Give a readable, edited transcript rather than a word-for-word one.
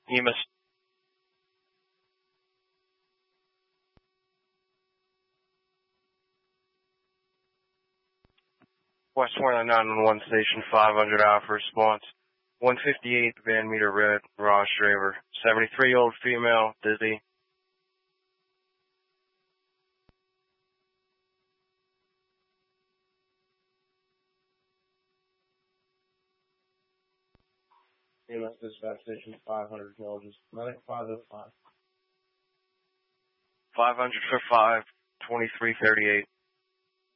EMS. West 911 Station 500 out for response. 158 Van Meter Red, Ross Draver. 73-year-old female, dizzy. EMS dispatch station 500 villages. 505. 500 for 5, 2338.